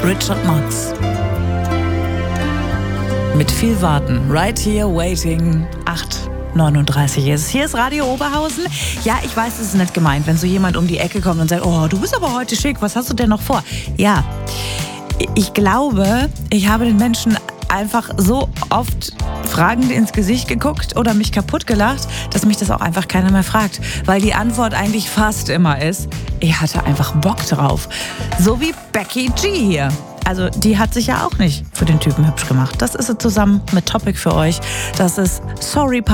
Richard Marx. Mit viel Warten. Right here waiting. 8:39 ist. Hier ist Radio Oberhausen. Ja, ich weiß, es ist nicht gemeint, wenn so jemand um die Ecke kommt und sagt, oh, du bist aber heute schick, was hast du denn noch vor? Ja, ich glaube, ich habe den Menschen einfach so oft fragend ins Gesicht geguckt oder mich kaputt gelacht, dass mich das auch einfach keiner mehr fragt. Weil die Antwort eigentlich fast immer ist, ich hatte einfach Bock drauf. So wie Becky G hier. Also die hat sich ja auch nicht für den Typen hübsch gemacht. Das ist sie zusammen mit Topic für euch. Das ist Sorry